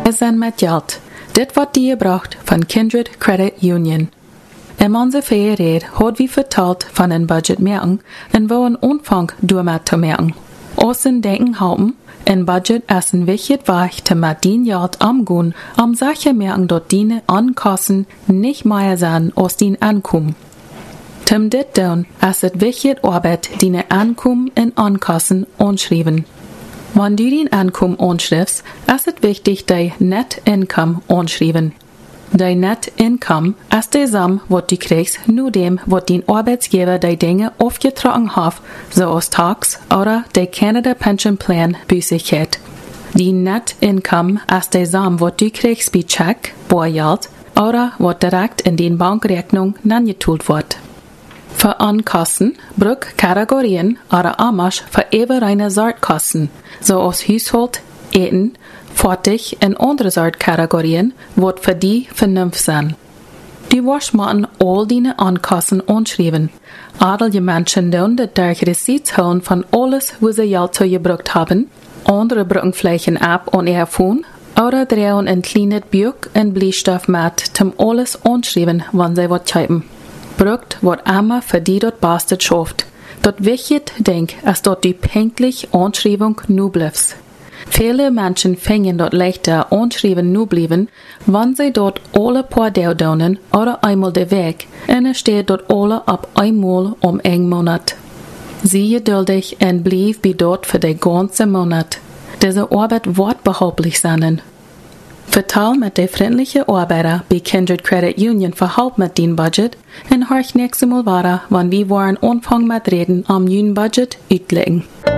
Es sind mit Geld. Dit wird die gebraucht von Kindred Credit Union. In onze Feierrede hat wir vertalt von een budget merken en wo een Umfang damit zu merken. Außen denken halten, ein Budget ist ein wichtig Weg, zu mit den Geld umgehen, solche merken, dort die Ankosten nicht mehr sind, als die Ankommen. Zum dit tun, ist es wichtig, Arbeit, die Ankommen und Ankosten anschreiben. Wenn du den Ankommen anschreibst, ist es wichtig, die Net Income anschreiben. Die Net Income ist die Summe, was du kriegst, nur dem, was dein Arbeitsgeber die Dinge aufgetragen hat, so als Tax oder die Canada Pension Plan bei sich hat. Die Net Income ist die Summe, was du kriegst bei Check, Bargeld oder was direkt in den Bankrechnung nangetult wird. Für Ankosten braucht Kategorien oder Amasch für eben eine Sortkosten, so als Haushalt, Eten, Fertig und andere Sortkategorien, wird für die vernünftig sind. Die müssen all diese Ankosten anschreiben. Adlige Menschen tun das durch Receipts holen von alles, was sie Geld zu gebraucht haben. Andere brauchen Flächen ab und ihr Phone oder drehen ein kleines Buch und Bleistift mit, um alles anschreiben, wann sie was schreiben. Braucht wird immer für die dort Bastard schafft. Dort wichtig denk, als dort die pünktliche Anschreibung nur bleibt. Viele Menschen fängen dort leichter anschreiben nur bleiben, wenn sie dort alle paar Dauern oder einmal der Weg, und es steht dort alle ab einmal einen Monat. Sie geduldig und blieb bei dort für den ganzen Monat. Diese Arbeit wird behauptlich sein. Vertal mit der freundlichen Arbeiter bei Kindred Credit Union verhalb mit dem Budget und horch nächstes Mal weiter, wenn wir Anfang mit Reden am neuen Budget auslegen.